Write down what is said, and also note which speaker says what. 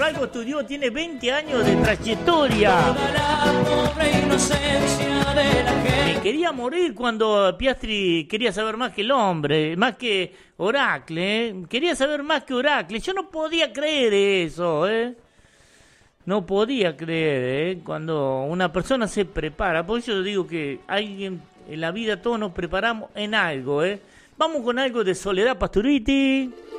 Speaker 1: algo estudió, tiene 20 años de trayectoria. Me quería morir cuando Piastri quería saber más que el hombre, más que Oracle, ¿eh? Quería saber más que Oracle. Yo no podía creer eso, ¿eh? No podía creer, ¿eh? Cuando una persona se prepara. Por eso yo digo que alguien en la vida todos nos preparamos en algo, ¿eh? Vamos con algo de Soledad Pastoriti.